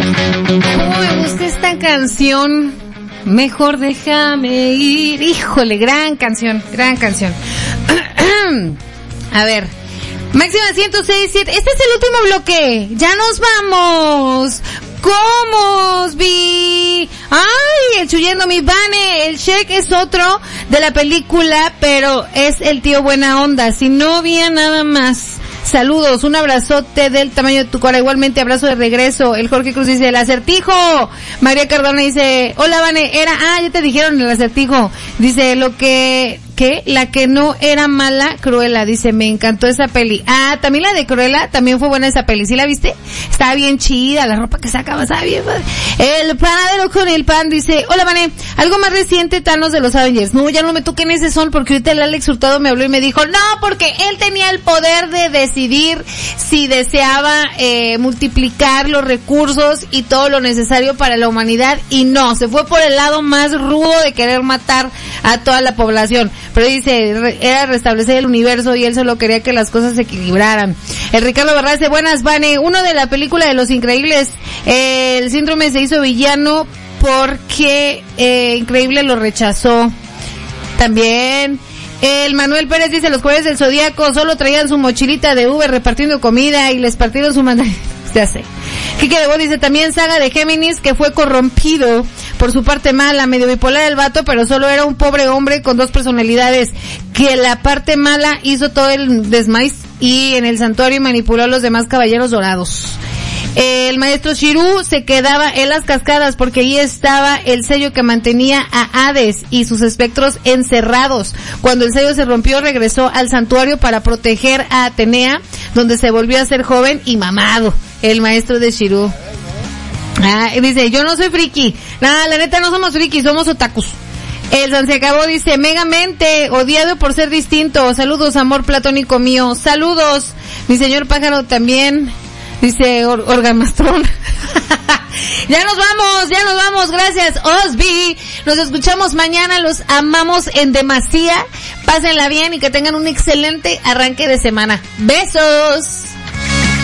¿Cómo me gusta esta canción? Mejor déjame ir. Híjole, gran canción, gran canción. A ver, máxima 106.7. Este es el último bloque. Ya nos vamos. ¿Cómo vi? Ay, el Chuyendo mi Vane. El Sheik es otro de la película, pero es el tío buena onda. Si no había nada más. Saludos, un abrazote del tamaño de tu cara, igualmente abrazo de regreso. El Jorge Cruz dice, el acertijo. María Cardona dice, hola Vane, ya te dijeron el acertijo. Dice, la que no era mala, Cruella, dice, me encantó esa peli. También la de Cruella, también fue buena esa peli, ¿sí la viste? Estaba bien chida, la ropa que sacaba estaba bien padre. El panadero con el pan dice, hola Vane, algo más reciente, Thanos de los Avengers. No, ya no me toquen ese son, porque ahorita el Alex Hurtado me habló y me dijo, no, porque él tenía el poder de decidir si deseaba multiplicar los recursos y todo lo necesario para la humanidad, y no, se fue por el lado más rudo de querer matar a toda la población. Pero dice, era restablecer el universo y él solo quería que las cosas se equilibraran. El Ricardo Barra dice, buenas Vane, uno de la película de Los Increíbles, el Síndrome se hizo villano porque Increíble lo rechazó. También el Manuel Pérez dice, los Caballeros del Zodíaco solo traían su mochilita de Uber repartiendo comida y les partieron su mandarina. Ya sé. Quique de Bo dice, también Saga de Géminis, que fue corrompido por su parte mala, medio bipolar el vato, pero solo era un pobre hombre con dos personalidades, que la parte mala hizo todo el desmaiz y en el santuario manipuló a los demás caballeros dorados. El maestro Shirú se quedaba en las cascadas porque ahí estaba el sello que mantenía a Hades y sus espectros encerrados. Cuando el sello se rompió, regresó al santuario para proteger a Atenea, donde se volvió a ser joven y mamado. El maestro de Shirú. Dice, yo no soy friki. Nada, la neta no somos friki, somos otakus. El San se acabó, dice, megamente, odiado por ser distinto. Saludos, amor platónico mío. Saludos. Mi señor pájaro también. Dice Orgamastrón. Ya nos vamos, gracias Osby. Nos escuchamos mañana, los amamos en demasía. Pásenla bien y que tengan un excelente arranque de semana. Besos.